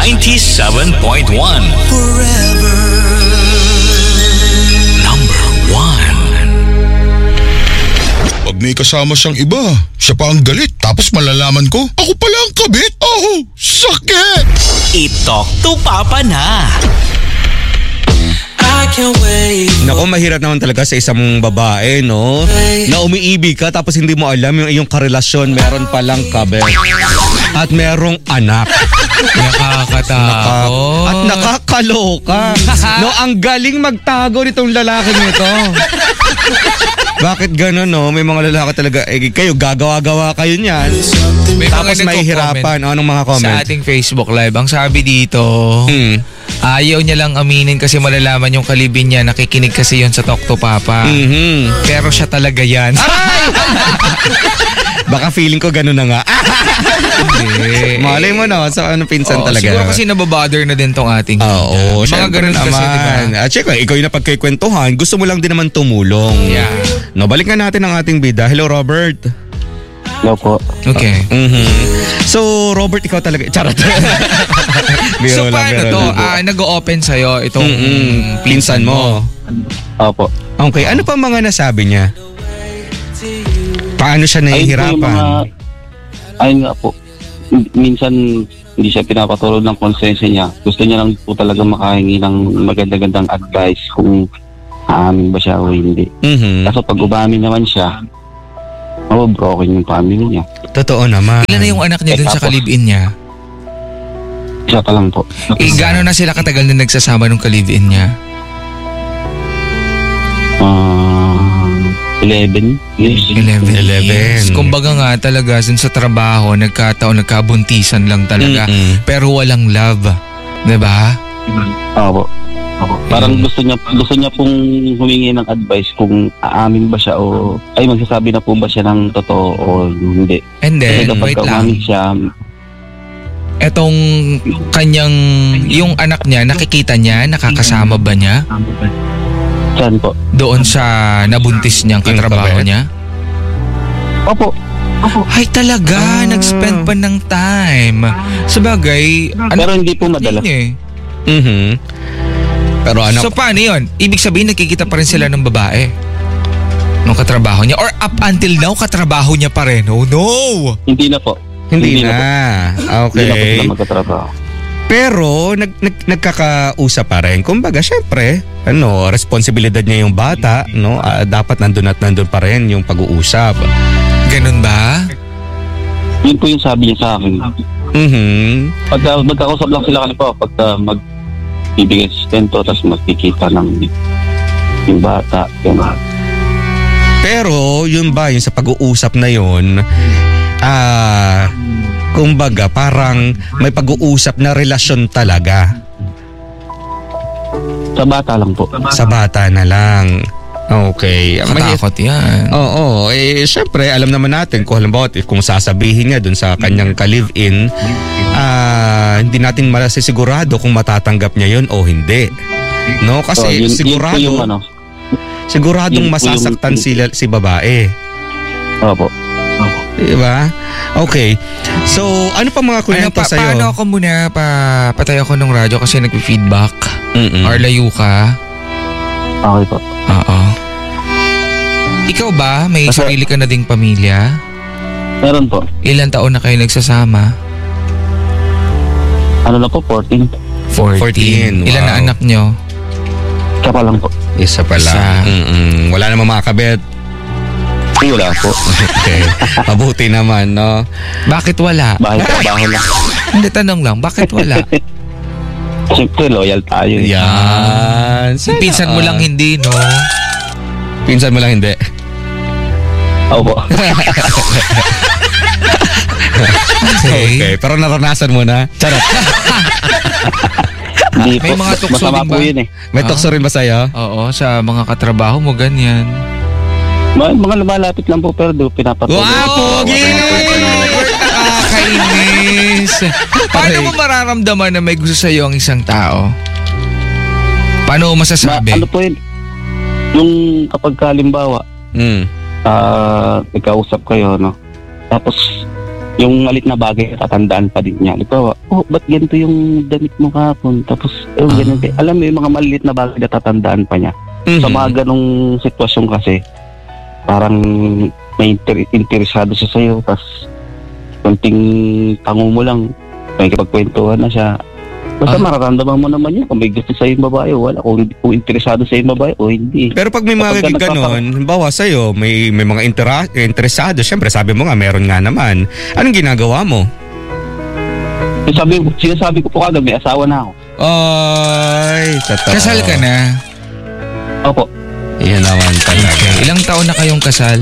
97.1 Forever Number 1. Pag may kasama siyang iba, siya pa ang galit. Tapos malalaman ko, ako pala ang kabit. Oh, sakit! I-talk to Papa na. Nako, mahirap naman talaga sa isang babae, no? Na umiibig ka tapos hindi mo alam yung iyong karelasyon, meron palang kabit. At merong anak. Nakakatakot. At nakakaloka. No, ang galing magtago nitong lalaking ito. Bakit gano'n, no? May mga lalaki talaga, kayo, gagawa-gawa kayo niyan. May Tapos mga may hirapan. Anong mga comment? Sa ating Facebook Live, ang sabi dito, ayaw niya lang aminin kasi malalaman yung kalibin niya. Nakikinig kasi yun sa Talk to Papa. Pero siya talaga yan. Baka feeling ko gano'n na nga. Hindi. Malay mo na, sa ano pinsan talaga. Siguro kasi nababother na din tong ating Oo, mga ganun kasi, naman. diba? At syempre, ikaw yung napagkikwentuhan, gusto mo lang din naman tumulong. Yeah. No, balikan natin ang ating bida. Hello, Robert. Hello po. Okay. So, Robert, ikaw talaga. Charot. So, paano to? Nag-o-open sa'yo itong pinsan mo. Opo. Okay, ano pa mga nasabi niya? Paano siya nahihirapan? Ayun nga po. Minsan hindi siya pinapatulog ng konsensya niya. Gusto niya lang po talaga makahingi ng maganda-gandang advice kung aamin ba siya o hindi. Kaso pag umamin naman siya, broken yung family niya. Totoo naman. Ilan na yung anak niya dun sa kalibin niya? Isa pa lang po. Gano'n na sila katagal na nagsasama nung kalibin niya? 11 years. 11. Kumbaga nga talaga sa trabaho, nagkabuntisan lang talaga. Pero walang love. Diba? Opo. Parang gusto niya pong humingi ng advice kung aamin ba siya o magsasabi na po ba siya ng totoo o hindi. And then, wait lang. Siya, etong yung anak niya, nakikita niya, nakakasama ba niya? Saan po? Doon sa nabuntis niyang katrabaho niya? Opo. Ay talaga, nag-spend pa ng time. Sabagay, pero hindi po madalas. Pero So paano yun? Ibig sabihin nakikita pa rin sila ng babae nung katrabaho niya? Or up until now, katrabaho niya pa rin? Oh no! Hindi na po. Hindi na. Okay. Hindi na po sila magkatrabaho. Pero nagkakausap pa rin. Kumbaga, syempre, responsibilidad niya yung bata, no? Dapat nandun pa rin yung pag-uusap. Ganun ba? Yun po yung sabi niya sa akin. Pagka magkakausap lang sila po, pagka magbibigay sustento, tapos magkikita ng yung bata. Pero, yun ba, yung sa pag-uusap na yun, kumbaga, parang may pag-uusap na relasyon talaga. Sa bata lang po. Sa bata na lang. Okay. Katakot yan. Oo. Syempre, alam naman natin kung halimbawa, kung sasabihin niya dun sa kanyang ka-live-in, hindi natin masisigurado kung matatanggap niya yun o hindi. No? Kasi siguradong masasaktan si babae. Opo. Diba? Okay. So, ano pa mga kwento sa'yo? Paano ako muna, patay ako ng radyo kasi nag-feedback. Or layo ka? Okay po. Oo. Ikaw ba? May sarili ka na ding pamilya? Meron po. Ilan taon na kayo nagsasama? Ano na po? 14. 14. Ilan na anak nyo? Isa pa lang po. Isa pa lang. Wala namang makakabit. Wala po. Okay. Mabuti naman, no? Bakit wala? Bahay lang. Hindi, tanong lang. Bakit wala? Siyempre, loyal tayo. Yan. Pinsan mo lang hindi, no? Pinsan mo lang hindi. Opo. Okay. Pero naranasan mo na. Charot. Hindi May po. mga tukso Masama din po ba? yun eh. May tukso rin ba sa'yo? Oo, sa mga katrabaho mo, ganyan. Mga lumalapit lang po pero pinapatuloy. Wow, pogi! Nakakainis. Paano mo mararamdaman na may gusto sa'yo ang isang tao? Paano mo masasabi? Ano po yun? Yung kapag halimbawa, nagkausap kayo, no? Tapos, yung malit na bagay, tatandaan pa din niya. Ito, ba't ganito yung damit mo kahapon? Tapos, ganito. Alam mo, yung mga maliit na bagay na tatandaan pa niya. Sa mga ganong sitwasyon kasi, parang may interesado siya sa'yo, tapos konting tango mo lang, may kapagkwentuhan na siya. Basta mararamdaman mo naman yun kung may gusto sa'yo yung babae o wala, kung interesado sa'yo yung babae o hindi. Pero pag may mga ganon, bawa sa'yo, may mga interesado, syempre sabi mo nga, meron nga naman. Anong ginagawa mo? Sinasabi ko po kagad, may asawa na ako. Ay, totoo. Kasal ka na? Opo. Yan naman talaga. Okay. Ilang taon na kayong kasal?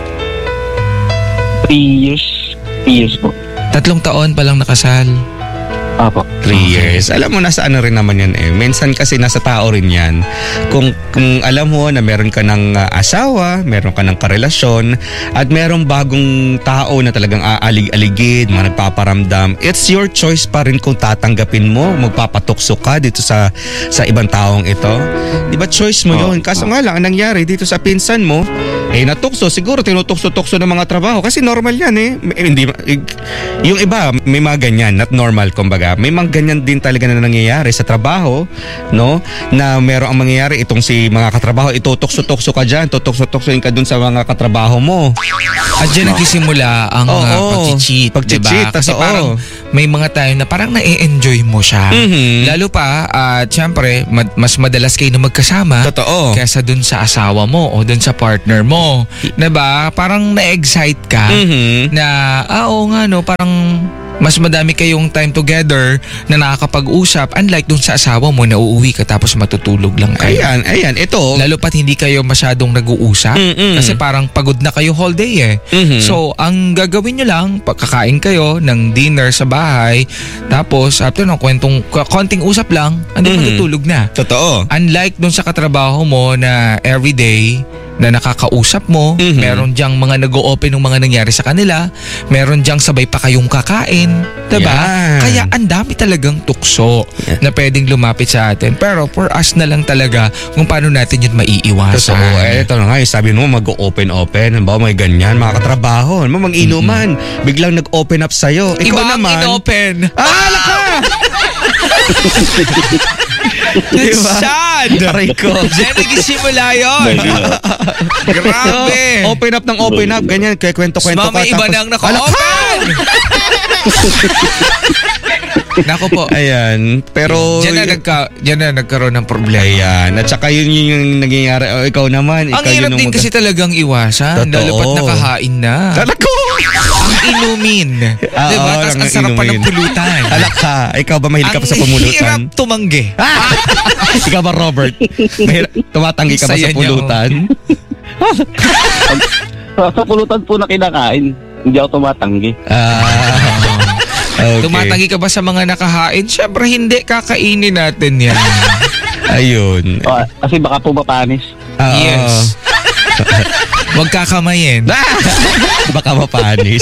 3 years. 3 years po. 3 taon pa lang nakasal. Apo. 3 years. Alam mo, nasa ano rin naman yan eh. Minsan kasi nasa tao rin yan. Kung alam mo na meron ka ng asawa, meron ka ng karelasyon, at merong bagong tao na talagang aalig-aligid, mga nagpaparamdam, it's your choice pa rin kung tatanggapin mo, magpapatukso ka dito sa ibang taong ito. Di ba choice mo yun? Kaso nga lang, ang nangyari dito sa pinsan mo, natukso, siguro tinutukso-tukso ng mga trabaho kasi normal yan eh. Hindi, yung iba, may mga ganyan, not normal kumbaga. May mga ganyan din talaga na nangyayari sa trabaho, no? Na meron ang mangyayari itong si mga katrabaho, itutukso-tukso ka dyan, tutukso-tuksoin ka dun sa mga katrabaho mo. At dyan nagsisimula ang pag-cheat, diba? Kasi parang may mga time na parang na-enjoy mo siya. Lalo pa, at syempre, mas madalas kayo na magkasama. Totoo. Kesa dun sa asawa mo o dun sa partner mo. Diba? Parang na-excite ka na, oo nga no, parang mas madami kayong time together na nakakapag-usap, unlike dun sa asawa mo na uuwi ka tapos matutulog lang kayo. Ayan, ito. Lalo pat hindi kayo masyadong nag-uusap kasi parang pagod na kayo whole day eh. So, ang gagawin nyo lang, pagkakain kayo ng dinner sa bahay, tapos after ng konting usap lang, matutulog na. Totoo. Unlike dun sa katrabaho mo na everyday na nakakausap mo, meron diyang mga nag-o-open ng mga nangyari sa kanila, meron diyang sabay pa kayong kakain, diba? Yeah. Kaya ang dami talagang tukso na pwedeng lumapit sa atin. Pero for us na lang talaga kung paano natin yun maiiwasan. Totoo. Ito na nga, sabi mo mag-open. Halimbawa may ganyan, mga katrabaho, mag-inuman, biglang nag-open up sa'yo. Ikaw iba naman. ang in-open. Alak ka! It's sad! Aray ko. Diyan nagsimula yun. Grabe. Open up ng open up, ganyan, kaya kwento-kwento ka. May iba nang naka-open. Nako po. Ayan, pero Diyan na nagkaroon ng problema. ayan, at saka yun yung nangyayari. Ikaw naman, Ang hirap din kasi talagang iwasan. Totoo. Lalo pat nakahain na. Talaga! Ang inumin. Diba? Tapos ang sarap pa ng pulutan. Alak ka, ikaw ba mahilig ka pa sa pumulutan? Ang hirap tumanggi. Ikaw ba, Robert? Tumatanggi ka ba sa Saya niya, pulutan? Sa pulutan po na kinakain, hindi ako tumatanggi. Okay. Tumatanggi ka ba sa mga nakahain? Siyempre hindi, kakainin natin yan. Ayun. Kasi baka po mapanis. Yes. Huwag kakamayin. Baka mapanis.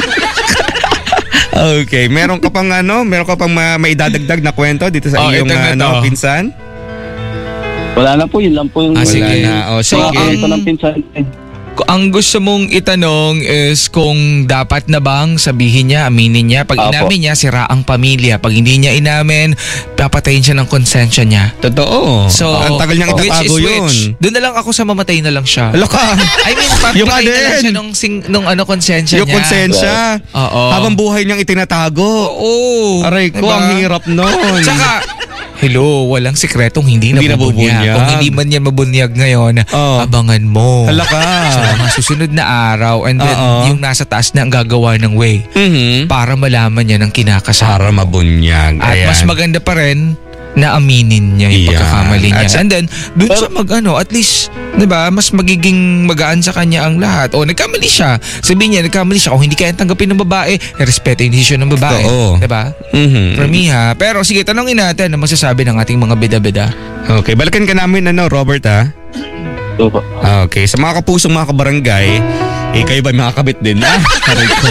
Okay, meron ka pang maidadagdag na kwento dito sa iyong pinsan? Wala na po, yun lang po yung sige. So, kwento ng pinsan. Ang gusto mong itanong is kung dapat na bang sabihin niya, aminin niya. Pag inamin niya, sira ang pamilya. Pag hindi niya inamin, papatayin siya ng konsensya niya. Totoo. So, ang tagal niyang itatago yun. Doon na lang ako sa mamatay na lang siya. Alo ka. I mean, papatayin na lang siya nung konsensya niya. Yung konsensya. Oo. Habang buhay niyang itinatago. Oo. Aray ko, ang hirap nun. Tsaka, hello, walang sikretong hindi nabubunyag. Kung hindi man yan mabunyag ngayon, abangan mo. Hala ka. Sa mga susunod na araw, and then yung nasa taas na ang gagawa ng way para malaman niya ng kinakasama. Para mabunyag. At mas maganda pa rin na aminin niya yung pagkakamali niya. And then, dun siya at least, di ba, mas magiging magaan sa kanya ang lahat. O, nagkamali siya. Sabihin niya, nagkamali siya. Kung hindi kaya tanggapin ng babae, respeto yung desisyon ng babae. Di ba? For me ha. Pero sige, tanongin natin ano masasabi ng ating mga bida-bida. Okay, balikan ka namin Robert ha? Opo. Okay, sa mga kapusong mga kabarangay, kayo ba makakabit din? Aray ko.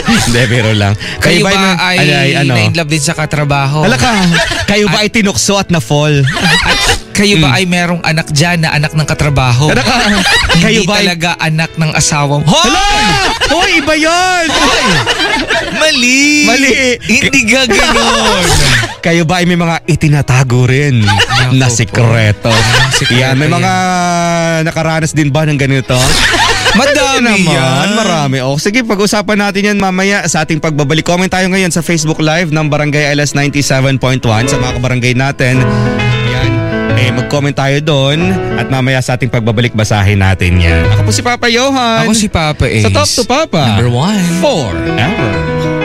Hindi, pero lang. Kayo ba ay na-inlove din sa katrabaho? Halaka, kayo ba ay tinukso at na-fall? At kayo ba ay merong anak dyan na anak ng katrabaho? Kayo Hindi ba ay... talaga anak ng asawang... Hoy, iba yun! Mali! Hindi gaganon. Kayo ba ay may mga itinatago rin na sikreto? Yan, may mga nakaranas din ba ng ganito? Madami yan. Marami. O, sige, pag-usapan natin yan mamaya sa ating pagbabalik. Comment tayo ngayon sa Facebook Live ng Barangay LS 97.1 sa mga kabarangay natin. Yan. Mag-comment tayo doon at mamaya sa ating pagbabalik basahin natin yan. Ako po si Papa Johan. Ako si Papa Ace. Sa Talk to Papa. Number 1. Forever.